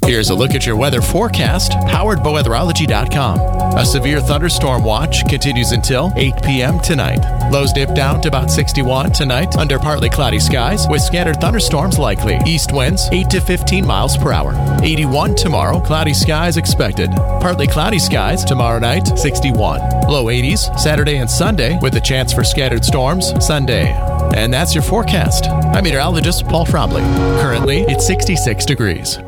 Here's a look at your weather forecast, powered by weatherology.com. A severe thunderstorm watch continues until 8 p.m. tonight. Lows dip down to about 61 tonight under partly cloudy skies with scattered thunderstorms likely. East winds 8 to 15 miles per hour. 81 tomorrow, cloudy skies expected. Partly cloudy skies tomorrow night, 61. Low 80s Saturday and Sunday with a chance for scattered storms Sunday. And that's your forecast. I'm meteorologist Paul Frobley. Currently, it's 66 degrees.